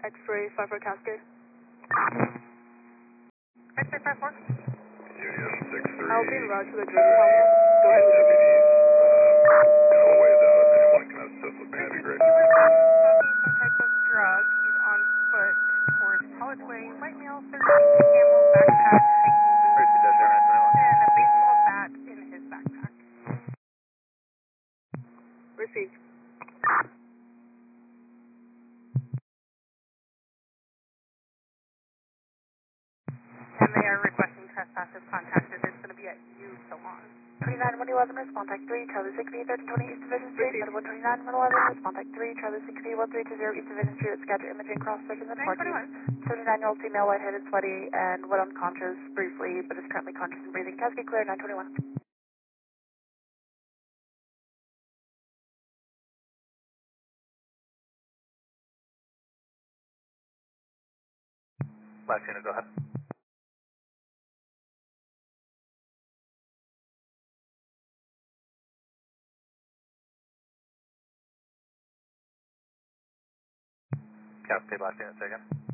X-ray 54 Cascade. X-ray 54. Union 6-3. I'll be route to the Dream Tower. Go ahead. Deputies, a ways out. If anyone can assist with me, that'd be great. He was smoking some type of drug. He's on foot towards College Way. White male, 30, camo backpack, hiking boots, and a baseball bat in his backpack. Received. And they are requesting trespass if contacted. It's going to be at you so long. 29-111, respond type 3, Charlie 60, 1320 East Division Street, Med 129-111, respond type 3, Charlie 60, 1320 East Division Street, scatter imaging cross-section and parking. 79-year-old female, white-headed, sweaty, and wet unconscious briefly, but is currently conscious and breathing. Cascade clear, 921. Last unit, go ahead. Cascade, last unit, say again.